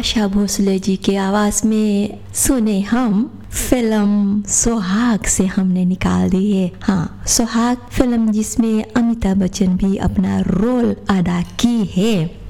आशा भोसले जी के आवाज में सुने हम फिल्म सुहाग से हमने निकाल दी है। हाँ, सुहाग फिल्म जिसमें अमिताभ बच्चन भी अपना रोल अदा की है।